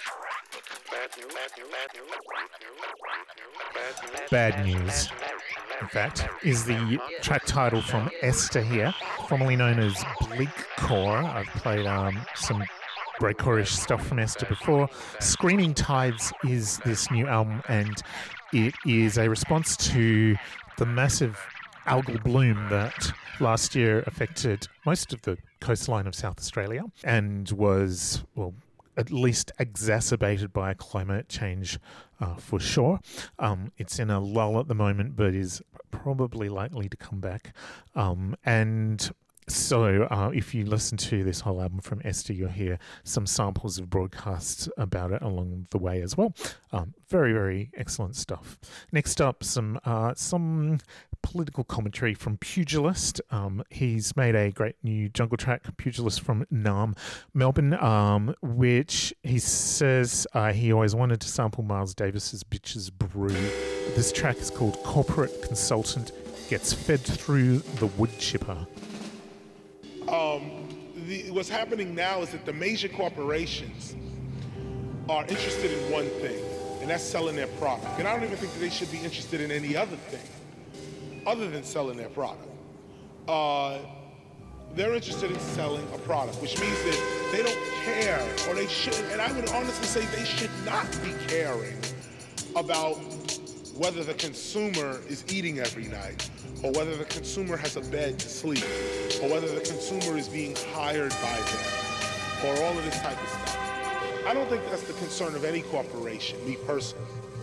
Bad News, in fact, is the track title from Esther here, formerly known as Bleakcore. I've played some breakcore-ish stuff from Esther before. Screaming Tides is this new album, and it is a response to the massive algal bloom that last year affected most of the coastline of South Australia and was, well, at least exacerbated by climate change for sure. It's in a lull at the moment, but is probably likely to come back. And so if you listen to this whole album from Esther, you'll hear some samples of broadcasts about it along the way as well. Very, very excellent stuff. Next up, some political commentary from Pugilist. He's made a great new jungle track, Pugilist from Naarm, Melbourne, which he says he always wanted to sample Miles Davis's Bitches Brew. This track is called Corporate Consultant Gets Fed Through the Wood Chipper. What's happening now is that the major corporations are interested in one thing, and that's selling their product. And I don't even think that they should be interested in any other thing other than selling their product. They're interested in selling a product, which means that they don't care, or they shouldn't, and I would honestly say they should not be caring about whether the consumer is eating every night, or whether the consumer has a bed to sleep, or whether the consumer is being hired by them, or all of this type of stuff. I don't think that's the concern of any corporation, me personally.